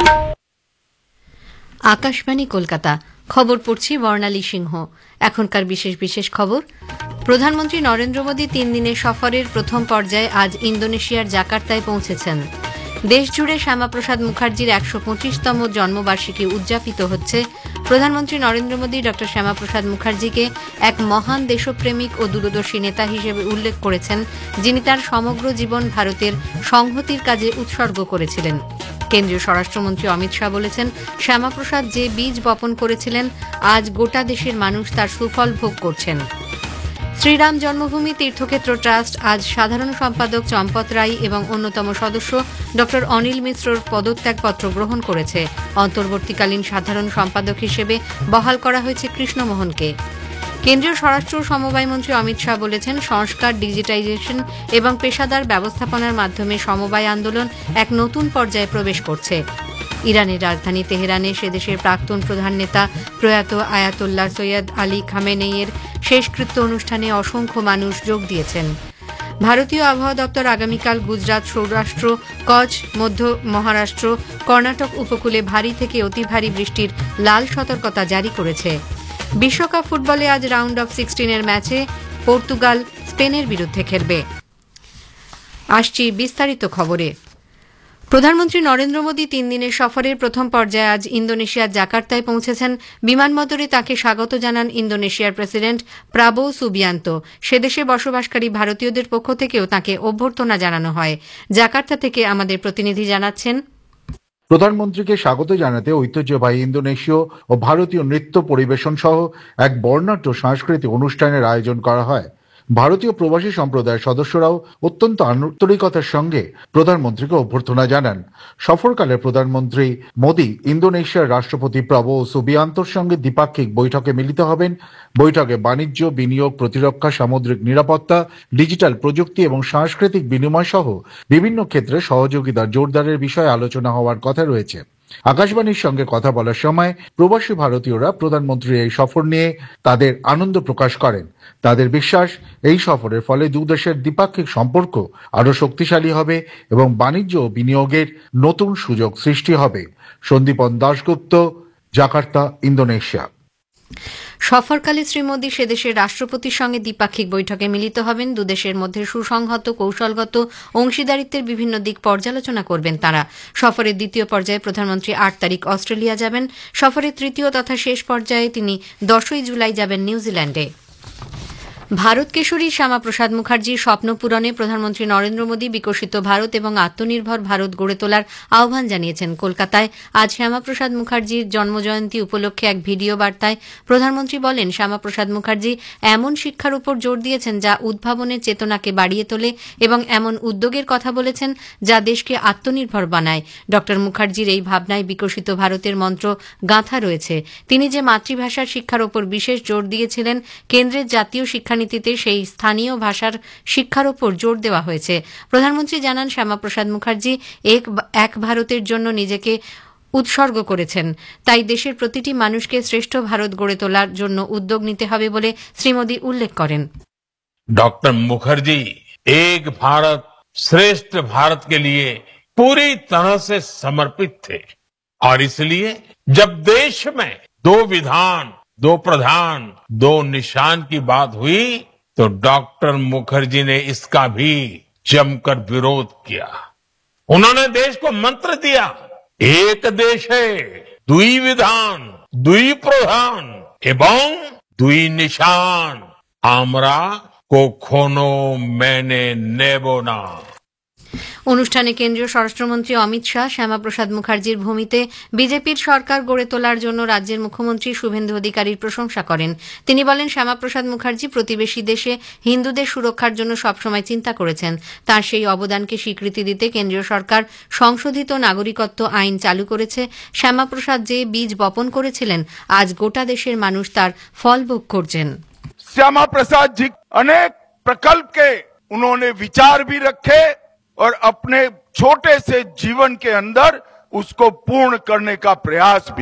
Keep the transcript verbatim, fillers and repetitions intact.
আকাশবাণী কলকাতা, খবর পড়ছি বর্ণালী সিংহ। এখনকার বিশেষ বিশেষ খবর। প্রধানমন্ত্রী নরেন্দ্র মোদী তিন দিনের সফরের প্রথম পর্যায়ে আজ ইন্দোনেশিয়ার জাকার্তায় পৌঁছেছেন। দেশজুড়ে শ্যামাপ্রসাদ মুখার্জির একশো পঁচিশতম জন্মবার্ষিকী উদযাপিত হচ্ছে। প্রধানমন্ত্রী নরেন্দ্র মোদী ড শ্যামাপ্রসাদ মুখার্জিকে এক মহান দেশপ্রেমিক ও দূরদর্শী নেতা হিসেবে উল্লেখ করেছেন, যিনি তার সমগ্র জীবন ভারতের সংহতির কাজে উৎসর্গ করেছিলেন। কেন্দ্রীয় স্বরাষ্ট্রমন্ত্রী অমিত শাহ বলেছেন, শ্যামাপ্রসাদ যে বীজ বপন করেছিলেন, আজ গোটা দেশের মানুষ তার সুফল ভোগ করছেন। শ্রীরাম জন্মভূমি তীর্থক্ষেত্র ট্রাস্ট আজ সাধারণ সম্পাদক চম্পত রায় এবং অন্যতম সদস্য ড অনিল মিশ্রর পদত্যাগপত্র গ্রহণ করেছে। অন্তর্বর্তীকালীন সাধারণ সম্পাদক হিসেবে বহাল করা হয়েছে কৃষ্ণমোহনকে। কেন্দ্রীয় স্বরাষ্ট্র সমবায় মন্ত্রী অমিত শাহ বলেছেন, সংস্কার, ডিজিটাইজেশন এবং পেশাদার ব্যবস্থাপনার মাধ্যমে সমবায় আন্দোলন এক নতুন পর্যায়ে প্রবেশ করছে। ইরানের রাজধানী তেহরানে সে দেশের প্রাক্তন প্রধান নেতা প্রয়াত আয়াতুল্লাহ সৈয়দ আলী খামেনেইয়ের শেষকৃত্য অনুষ্ঠানে অসংখ্য মানুষ যোগ দিয়েছেন। ভারতীয় আবহাওয়া দপ্তর আগামীকাল গুজরাট, সৌরাষ্ট্র, কচ্ছ, মধ্য মহারাষ্ট্র, কর্ণাটক উপকূলে ভারী থেকে অতি ভারী বৃষ্টির লাল সতর্কতা জারি করেছে। বিশ্বকাপ ফুটবলে আজ রাউন্ড অফ সিক্সটিনের ম্যাচে পর্তুগাল স্পেনের বিরুদ্ধে খেলবে। আসছি বিস্তারিত খবরে। প্রধানমন্ত্রী নরেন্দ্র মোদী তিন দিনের সফরের প্রথম পর্যায়ে আজ ইন্দোনেশিয়ার জাকার্তায় পৌঁছেছেন। বিমানবন্দরে তাঁকে স্বাগত জানান ইন্দোনেশিয়ার প্রেসিডেন্ট প্রাবোও সুবিয়ান্তো। সেদেশে বসবাসকারী ভারতীয়দের পক্ষ থেকেও তাঁকে অভ্যর্থনা জানানো হয়। জাকার্তা থেকে আমাদের প্রতিনিধি জানাচ্ছেন, প্রধানমন্ত্রীকে স্বাগত জানাতে ঐতিহ্যবাহী ইন্দোনেশীয় ও ভারতীয় নৃত্য পরিবেশন সহ এক বর্ণাঢ্য সাংস্কৃতিক অনুষ্ঠানের আয়োজন করা হয়। ভারতীয় প্রবাসী সম্প্রদায়ের সদস্যরাও অত্যন্ত আন্তরিকতার সঙ্গে প্রধানমন্ত্রীকে অভ্যর্থনা জানান। সফরকালে প্রধানমন্ত্রী মোদী ইন্দোনেশিয়ার রাষ্ট্রপতি প্রাবোও সুবিয়ান্তোর সঙ্গে দ্বিপাক্ষিক বৈঠকে মিলিত হবেন। বৈঠকে বাণিজ্য, বিনিয়োগ, প্রতিরক্ষা, সামুদ্রিক নিরাপত্তা, ডিজিটাল প্রযুক্তি এবং সাংস্কৃতিক বিনিময় সহ বিভিন্ন ক্ষেত্রে সহযোগিতার জোরদারের বিষয়ে আলোচনা হওয়ার কথা রয়েছে। আকাশবাণীর সঙ্গে কথা বলার সময় প্রবাসী ভারতীয়রা প্রধানমন্ত্রীর এই সফর নিয়ে তাদের আনন্দ প্রকাশ করেন। তাদের বিশ্বাস, এই সফরের ফলে দুদেশের দ্বিপাক্ষিক সম্পর্ক আরো শক্তিশালী হবে এবং বাণিজ্য ও বিনিয়োগের নতুন সুযোগ সৃষ্টি হবে। Sandipan Dasgupta, Jakarta, Indonesia. সফরকালে শ্রী মোদী সেদেশের রাষ্ট্রপতির সঙ্গে দ্বিপাক্ষিক বৈঠকে মিলিত হবেন। দুদেশের মধ্যে সুসংহত কৌশলগত অংশীদারিত্বের বিভিন্ন দিক পর্যালোচনা করবেন তাঁরা। সফরের দ্বিতীয় পর্যায়ে প্রধানমন্ত্রী আট তারিখ অস্ট্রেলিয়া যাবেন। সফরের তৃতীয় তথা শেষ পর্যায়ে তিনি দশই জুলাই যাবেন নিউজিল্যান্ডে। ভারত কেশরী শ্যামাপ্রসাদ মুখার্জির স্বপ্ন পূরণে প্রধানমন্ত্রী নরেন্দ্র মোদী বিকশিত ভারত এবং আত্মনির্ভর ভারত গড়ে তোলার আহ্বান জানিয়েছেন। কলকাতায় আজ শ্যামাপ্রসাদ মুখার্জির জন্মজয়ন্তী উপলক্ষে এক ভিডিও বার্তায় প্রধানমন্ত্রী বলেন, শ্যামাপ্রসাদ মুখার্জি এমন শিক্ষার উপর জোর দিয়েছেন যা উদ্ভাবনের চেতনাকে বাড়িয়ে তোলে এবং এমন উদ্যোগের কথা বলেছেন যা দেশকে আত্মনির্ভর বানায়। ড মুখার্জির এই ভাবনায় বিকশিত ভারতের মন্ত্র গাঁথা রয়েছে। তিনি যে মাতৃভাষার শিক্ষার উপর বিশেষ জোর দিয়েছিলেন, কেন্দ্রের জাতীয় শিক্ষা নীতিতে সেই স্থানীয় ভাষার শিক্ষার ওপর জোর দেওয়া হয়েছে। প্রধানমন্ত্রী জানান, শ্যামাপ্রসাদ মুখার্জি এক এক ভারতের জন্য নিজেকে উৎসর্গ করেছেন। তাই দেশের প্রতিটি মানুষকে শ্রেষ্ঠ ভারত গড়ে তোলার জন্য উদ্যোগ নিতে হবে বলে শ্রী মোদী উল্লেখ করেন। डॉक्टर मुखर्जी एक भारत श्रेष्ठ भारत के लिए पूरी तरह से समर्पित थे और इसलिए जब देश में दो विधान, दो प्रधान, दो निशान की बात हुई तो डॉक्टर मुखर्जी ने इसका भी जमकर विरोध किया। उन्होंने देश को मंत्र दिया, एक देश है, दुई विधान, दुई प्रधान एवं दुई निशान, आमरा কখনো মেনে নেব না। অনুষ্ঠানে কেন্দ্রীয় স্বরাষ্ট্রমন্ত্রী অমিত শাহ শ্যামাপ্রসাদ মুখার্জির ভূমিতে বিজেপির সরকার গড়ে তোলার জন্য রাজ্যের মুখ্যমন্ত্রী শুভেন্দু অধিকারীর প্রশংসা করেন। তিনি বলেন, শ্যামাপ্রসাদ মুখার্জি প্রতিবেশী দেশে হিন্দুদের সুরক্ষার জন্য সবসময় চিন্তা করেছেন। তার সেই অবদানকে স্বীকৃতি দিতে কেন্দ্রীয় সরকার সংশোধিত নাগরিকত্ব আইন চালু করেছে। শ্যামাপ্রসাদ যে বীজ বপন করেছিলেন, আজ গোটা দেশের মানুষ তার ফল ভোগ করছেন। श्यामा प्रसाद जी अनेक प्रकल्प के उन्होंने विचार भी रखे और अपने छोटे से जीवन के अंदर उसको पूर्ण करने का प्रयास भी